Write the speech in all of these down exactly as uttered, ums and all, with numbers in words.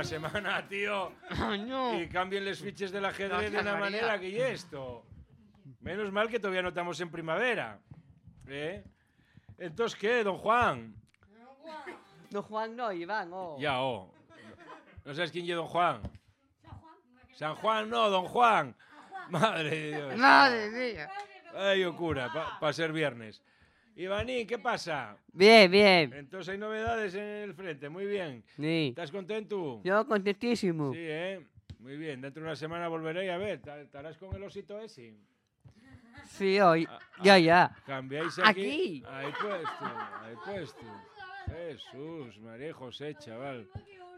semana, tío. No. Y cambien los fiches del ajedrez de una manera que y esto. Menos mal que todavía no estamos en primavera. ¿Eh? Entonces, ¿qué, don Juan? Don Juan no, Iván, oh. Ya, oh. ¿No sabes quién es don Juan? San Juan, no, don Juan. Madre de Dios. Madre mía. Ay, ocura, para pa ser viernes. Ivanín, ¿qué pasa? Bien, bien. Entonces hay novedades en el frente, muy bien. Sí. ¿Estás contento? Yo contentísimo. Sí, ¿eh? Muy bien, dentro de una semana volveré a ver. ¿Estarás con el osito ese? Sí, hoy. Ah, Ya, ah, ya. ¿Cambiáis aquí? Aquí. Ahí puesto, ahí puesto. Jesús, María José, chaval.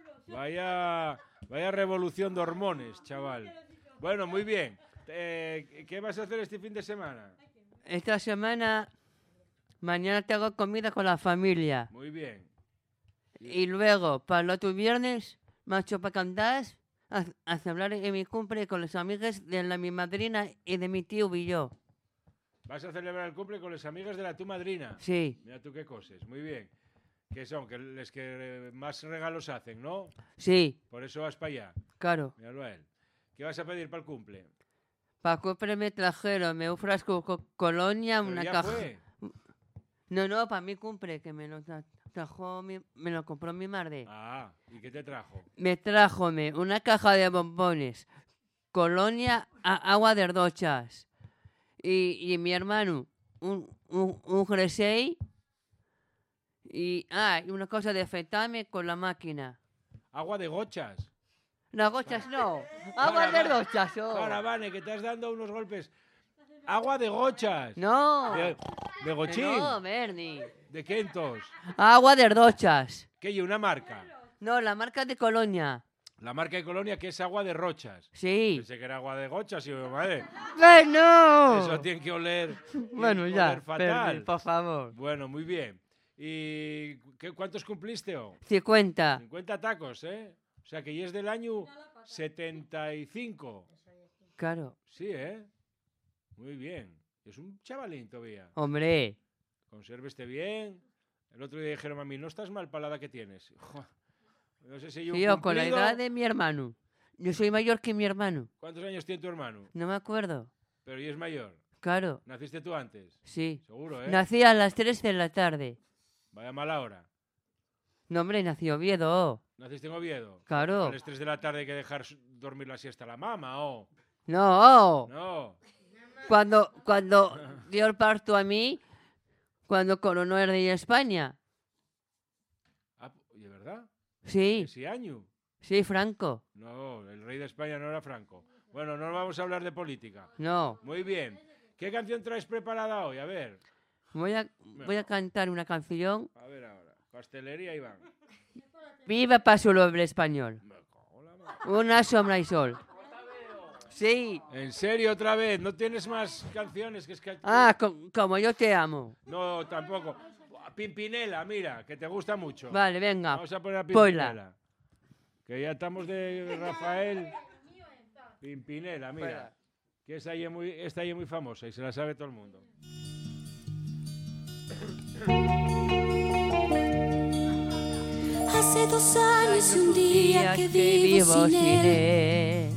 Vaya, vaya revolución de hormones, chaval. Bueno, muy bien. Eh, ¿Qué vas a hacer este fin de semana? Esta semana, mañana te hago comida con la familia. Muy bien. Y luego, para el otro viernes, macho para cantar, a, a celebrar en mi cumple con los amigos de la, mi madrina y de mi tío y yo. Vas a celebrar el cumple con los amigos de la tu madrina. Sí. Mira tú qué cosas. Muy bien. ¿Qué son? Que les que más regalos hacen, ¿no? Sí, Por eso vas para allá. claro. Míralo a él. ¿Qué vas a pedir para el cumple? Para cumple me trajeron me un frasco con colonia, Pero una ya caja. fue. No, no, para mi cumple, que me lo tra- trajo mi, me lo compró mi madre. Ah, ¿y qué te trajo? Me trajo me, una caja de bombones, colonia, a- agua de rochas. Y, y mi hermano, un, un, un jersey. Y, ah, y una cosa de afeitarme con la máquina. Agua de gochas. No, gochas no. Agua de Para, rochas, oh. Para, Vane, que te has dando unos golpes. Agua de gochas. No. De, de gochín. No, Bernie. ¿De qué entonces? Agua de rochas. ¿Qué hay? Una marca. No, la marca de colonia. La marca de Colonia que es agua de rochas. Sí. Pensé que era agua de gochas y yo, madre, ¡Bueno! eso tiene que oler, tiene Bueno, que ya, oler fatal. Bernie, por favor. Bueno, muy bien. ¿Y qué, cuántos cumpliste? Oh? cincuenta. cincuenta tacos, ¿eh? O sea que ya es del año setenta y cinco. Claro. Sí, ¿eh? Muy bien. Es un chavalín todavía. Hombre. Consérveste bien. El otro día dijeron a mí, no estás mal para la edad que tienes. No sé si yo, Sí, yo con la cumplido. edad de mi hermano. Yo soy mayor que mi hermano. ¿Cuántos años tiene tu hermano? No me acuerdo. Pero ya es mayor. Claro. ¿Naciste tú antes? Sí. Seguro, ¿eh? Nací a las tres de la tarde. Vaya mala hora. No, hombre, nació Oviedo. ¿Naciste en Oviedo? Claro. A las tres de la tarde hay que dejar s- dormir la siesta a la mama, ¿o? No. No. Cuando, cuando dio el parto a mí, cuando coronó el rey de España. Ah, ¿y verdad? Sí. ¿Ese año? Sí, Franco. No, el rey de España no era Franco. Bueno, no vamos a hablar de política. No. Muy bien. ¿Qué canción traes preparada hoy? A ver. Voy a, voy a cantar una canción. A ver ahora. Pastelería, Iván. Viva Paso Doble Español. Me cago en la mar. Una sombra y sol. Sí. ¿En serio otra vez? ¿No tienes más canciones? Que es que... Ah, co- como yo te amo. No, tampoco. Pimpinela, mira, que te gusta mucho. Vale, venga. Vamos a poner a Ponla. Pimpinela. Que ya estamos de Rafael. Pimpinela, mira. Que esa ahí es muy, esta ahí es muy famosa y se la sabe todo el mundo. Hace dos años y un día que vivo sin él.